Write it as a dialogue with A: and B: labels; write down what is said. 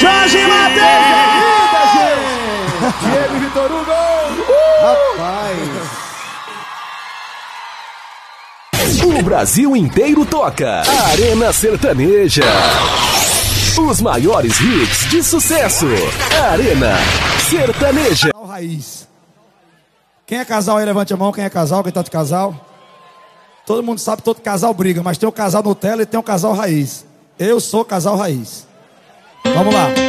A: Jorge Mateus!
B: Diego Vitor Hugo!
C: Rapaz! O Brasil inteiro toca Arena Sertaneja. Os maiores hits de sucesso. Arena Sertaneja.
B: Raiz. Quem é casal aí, levante a mão. Quem é casal, quem tá de casal? Todo mundo sabe que todo casal briga, mas tem o casal Nutella e tem o casal Raiz. Eu sou casal Raiz. Vamos lá.